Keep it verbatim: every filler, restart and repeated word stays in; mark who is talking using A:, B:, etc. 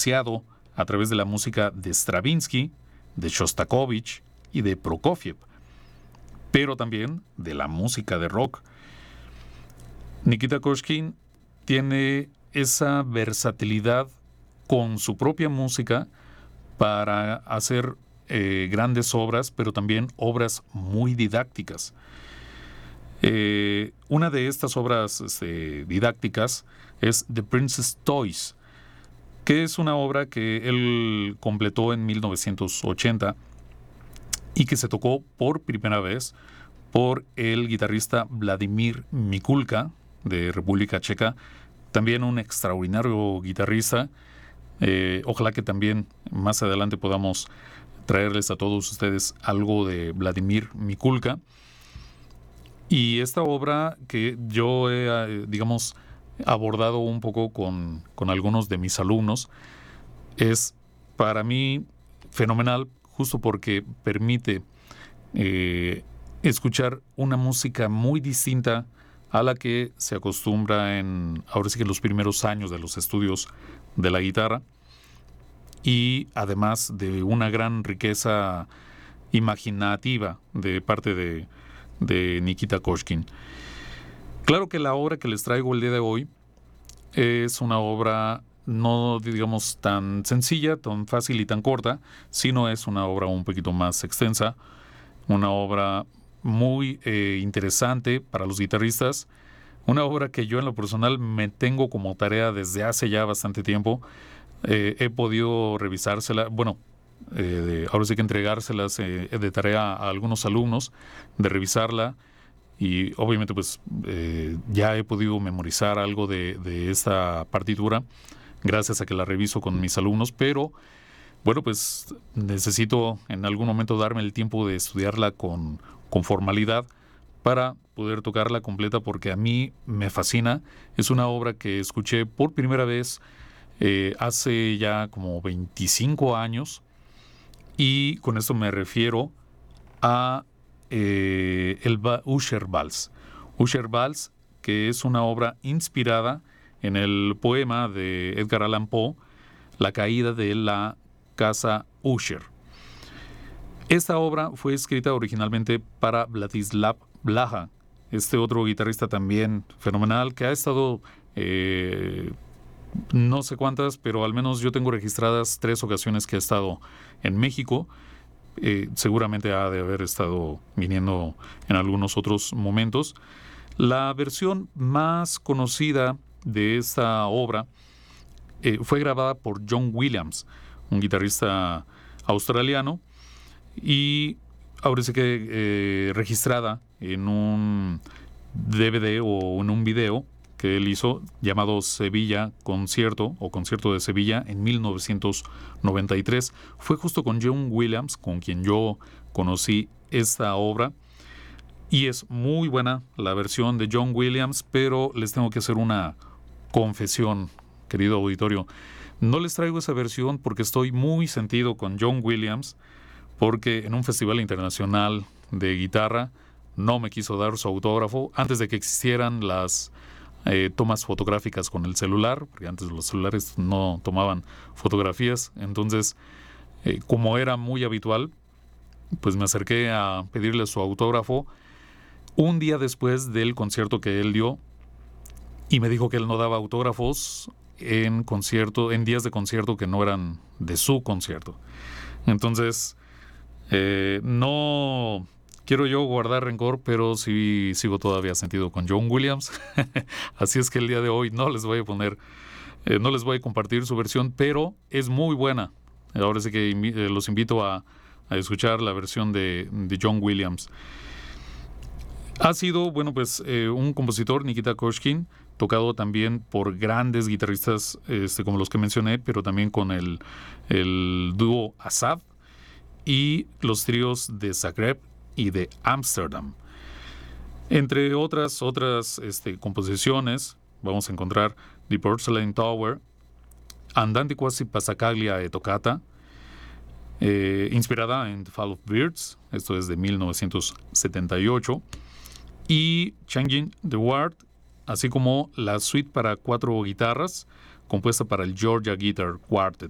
A: influenciado a través de la música de Stravinsky, de Shostakovich y de Prokofiev, pero también de la música de rock. Nikita Koshkin tiene esa versatilidad con su propia música para hacer eh, grandes obras, pero también obras muy didácticas. Eh, una de estas obras este, didácticas es The Princess Toys, que es una obra que él completó en mil novecientos ochenta y que se tocó por primera vez por el guitarrista Vladimir Mikulka de República Checa, también un extraordinario guitarrista. Eh, ojalá que también más adelante podamos traerles a todos ustedes algo de Vladimir Mikulka. Y esta obra que yo he, digamos, abordado un poco con, con algunos de mis alumnos, es para mí fenomenal, justo porque permite eh, escuchar una música muy distinta a la que se acostumbra en, ahora sí que los primeros años de los estudios de la guitarra, y además de una gran riqueza imaginativa de parte de, de Nikita Koshkin. Claro que la obra que les traigo el día de hoy es una obra no, digamos, tan sencilla, tan fácil y tan corta, sino es una obra un poquito más extensa, una obra muy eh, interesante para los guitarristas, una obra que yo en lo personal me tengo como tarea desde hace ya bastante tiempo. Eh, he podido revisársela, bueno, eh, de, ahora sí que entregárselas eh, de tarea a algunos alumnos, de revisarla, y obviamente pues eh, ya he podido memorizar algo de, de esta partitura gracias a que la reviso con mis alumnos, pero bueno, pues necesito en algún momento darme el tiempo de estudiarla con, con formalidad para poder tocarla completa, porque a mí me fascina. Es una obra que escuché por primera vez eh, hace ya como veinticinco años, y con esto me refiero a eh, el Usher Vals. Usher Vals, que es una obra inspirada en el poema de Edgar Allan Poe, La caída de la casa Usher. Esta obra fue escrita originalmente para Vladislav Blaha, este otro guitarrista también fenomenal que ha estado eh, no sé cuántas, pero al menos yo tengo registradas tres ocasiones que ha estado en México. Eh, seguramente ha de haber estado viniendo en algunos otros momentos. La versión más conocida de esta obra eh, fue grabada por John Williams, un guitarrista australiano, y ahora sí que eh, registrada en un D V D o en un video que él hizo llamado Sevilla Concierto o Concierto de Sevilla en mil novecientos noventa y tres. Fue justo con John Williams con quien yo conocí esta obra, y es muy buena la versión de John Williams, pero les tengo que hacer una confesión, querido auditorio. No les traigo esa versión porque estoy muy sentido con John Williams, porque en un festival internacional de guitarra no me quiso dar su autógrafo antes de que existieran las eh, tomas fotográficas con el celular, porque antes los celulares no tomaban fotografías. Entonces, eh, como era muy habitual, pues me acerqué a pedirle su autógrafo un día después del concierto que él dio, y me dijo que él no daba autógrafos en concierto, en días de concierto que no eran de su concierto. Entonces, eh, no quiero yo guardar rencor, pero sí sigo todavía sentido con John Williams. Así es que el día de hoy no les voy a poner, eh, no les voy a compartir su versión, pero es muy buena. Ahora sí que invi- eh, los invito a, a escuchar la versión de, de John Williams. Ha sido, bueno, pues eh, un compositor, Nikita Koshkin, tocado también por grandes guitarristas este, como los que mencioné, pero también con el, el dúo Asaf y los tríos de Zagreb y de Ámsterdam. Entre otras, otras este, composiciones, vamos a encontrar The Porcelain Tower, Andante quasi Passacaglia e Toccata, eh, inspirada en The Fall of Birds, esto es de mil novecientos setenta y ocho, y Changing the World, así como la suite para cuatro guitarras, compuesta para el Georgia Guitar Quartet.